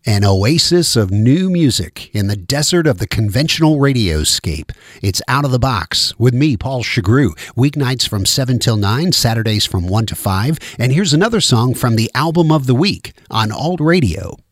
An oasis of new music in the desert of the conventional radioscape. It's Out of the Box with me, Paul Chagru. Weeknights from 7 till 9, Saturdays from 1 to 5. And here's another song from the Album of the Week on Alt Radio.